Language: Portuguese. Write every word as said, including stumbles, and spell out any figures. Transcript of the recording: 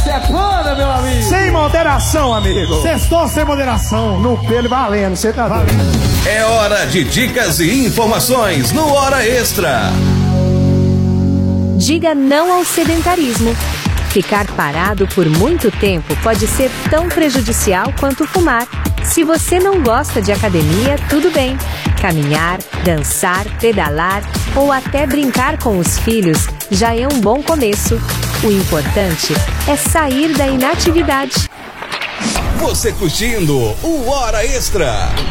Sepana, meu amigo. Sem moderação, amigo. Sextou sem moderação. No pelo valendo, você tá valendo. É hora de dicas e informações no Hora Extra. Diga não ao sedentarismo. Ficar parado por muito tempo pode ser tão prejudicial quanto fumar. Se você não gosta de academia, tudo bem. Caminhar, dançar, pedalar ou até brincar com os filhos já é um bom começo. O importante é sair da inatividade. Você curtindo o Hora Extra.